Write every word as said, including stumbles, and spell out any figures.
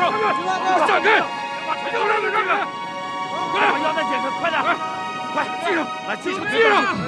闪开！ 把船让开，让开！快把腰带解开，快点！快系上，来系上，系上！